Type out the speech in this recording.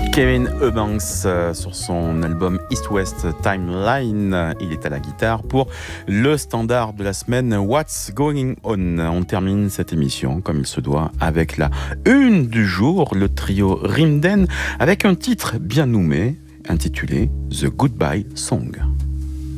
Kevin Eubanks sur son album East West Timeline. Il est à la guitare pour le standard de la semaine What's Going On. On termine cette émission comme il se doit avec la une du jour, le trio Rimden avec un titre bien nommé intitulé The Goodbye Song.